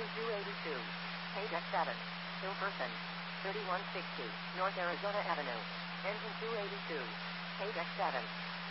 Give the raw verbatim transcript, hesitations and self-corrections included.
Engine two eighty-two. Page X seven. Hilferson. thirty-one sixty. North Arizona Avenue. Engine two eighty-two. Page X seven.